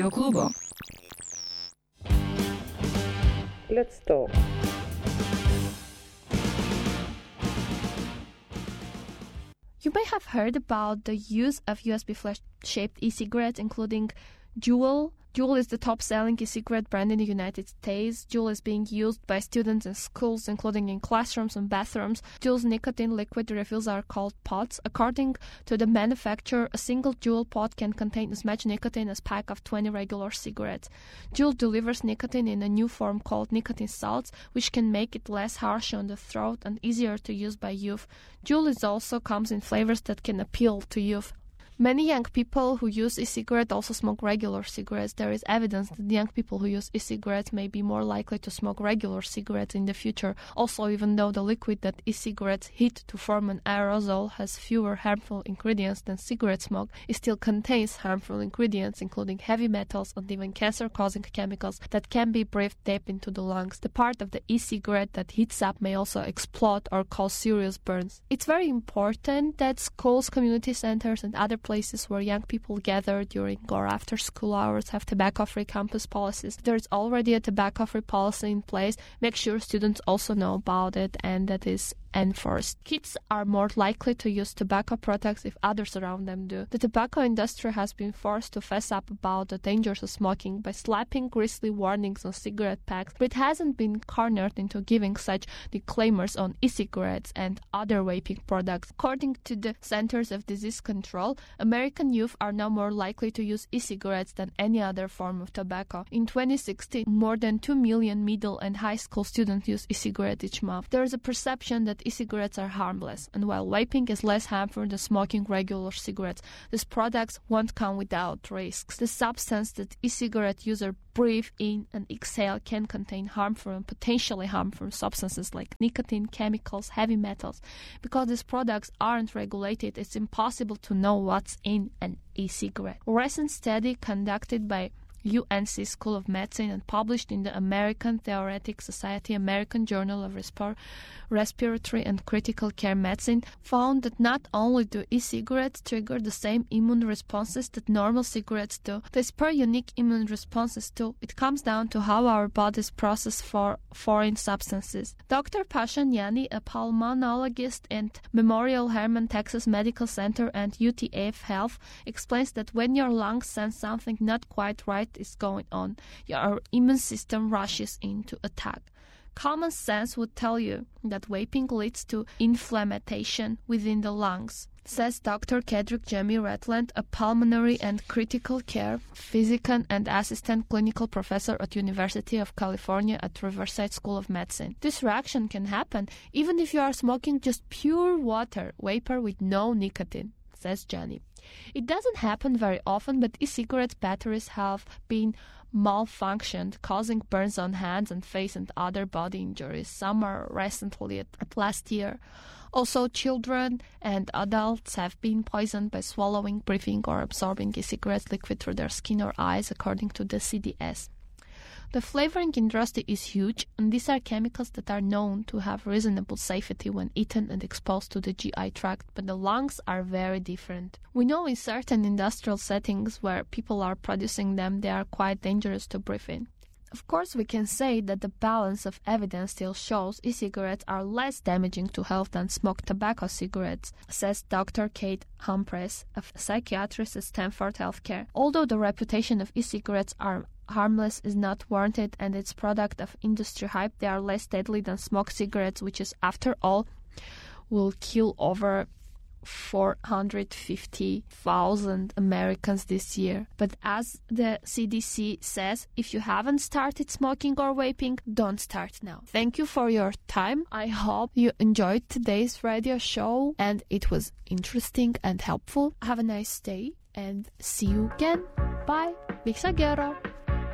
Klubo. Let's talk. You may have heard about the use of USB flash-shaped e-cigarettes, including Juul. Juul is the top-selling e-cigarette brand in the United States. Juul is being used by students in schools, including in classrooms and bathrooms. Juul's nicotine liquid refills are called pods. According to the manufacturer, a single Juul pod can contain as much nicotine as a pack of 20 regular cigarettes. Juul delivers nicotine in a new form called nicotine salts, which can make it less harsh on the throat and easier to use by youth. Juul also comes in flavors that can appeal to youth. Many young people who use e-cigarettes also smoke regular cigarettes. There is evidence that young people who use e-cigarettes may be more likely to smoke regular cigarettes in the future. Also, even though the liquid that e-cigarettes heat to form an aerosol has fewer harmful ingredients than cigarette smoke, it still contains harmful ingredients, including heavy metals and even cancer-causing chemicals that can be breathed deep into the lungs. The part of the e-cigarette that heats up may also explode or cause serious burns. It's very important that schools, community centers, and other places where young people gather during or after school hours have tobacco-free campus policies. There is already a tobacco-free policy in place. Make sure students also know about it and that is enforced. Kids are more likely to use tobacco products if others around them do. The tobacco industry has been forced to fess up about the dangers of smoking by slapping grisly warnings on cigarette packs, but it hasn't been cornered into giving such disclaimers on e-cigarettes and other vaping products. According to the Centers of Disease Control, American youth are now more likely to use e-cigarettes than any other form of tobacco. In 2016, more than 2 million middle and high school students use e-cigarettes each month. There is a perception that e-cigarettes are harmless, and while vaping is less harmful than smoking regular cigarettes, these products won't come without risks. The substance that e-cigarette users breathe in and exhale can contain harmful and potentially harmful substances like nicotine, chemicals, heavy metals. Because these products aren't regulated, it's impossible to know what's in an e-cigarette. A recent study conducted by UNC School of Medicine and published in the American Thoracic Society American Journal of Respiratory and Critical Care Medicine found that not only do e-cigarettes trigger the same immune responses that normal cigarettes do, they spur unique immune responses too. It comes down to how our bodies process foreign substances. Dr. Pashan Yani, a pulmonologist at Memorial Hermann Texas Medical Center and UTF Health, explains that when your lungs sense something not quite right is going on, your immune system rushes in to attack. Common sense would tell you that vaping leads to inflammation within the lungs, says Dr. Kedrick Jamie Ratland, a pulmonary and critical care physician and assistant clinical professor at University of California at Riverside School of Medicine. This reaction can happen even if you are smoking just pure water vapor with no nicotine, says Johnny. It doesn't happen very often, but e-cigarette batteries have been malfunctioned, causing burns on hands and face and other body injuries. Some are recently at last year. Also, children and adults have been poisoned by swallowing, breathing, or absorbing e-cigarette liquid through their skin or eyes, according to the CDS. The flavoring industry is huge, and these are chemicals that are known to have reasonable safety when eaten and exposed to the GI tract, but the lungs are very different. We know in certain industrial settings where people are producing them, they are quite dangerous to breathe in. Of course, we can say that the balance of evidence still shows e-cigarettes are less damaging to health than smoked tobacco cigarettes, says Dr. Kate Humphreys, a psychiatrist at Stanford Healthcare. Although the reputation of e-cigarettes are harmless is not warranted and it's product of industry hype, they are less deadly than smoked cigarettes, which is, after all, will kill over 450,000 Americans this year. But as the CDC says, if you haven't started smoking or vaping, don't start now. Thank you for your time. I hope you enjoyed today's radio show and it was interesting and helpful. Have a nice day and see you again. Bye. Big Sagero.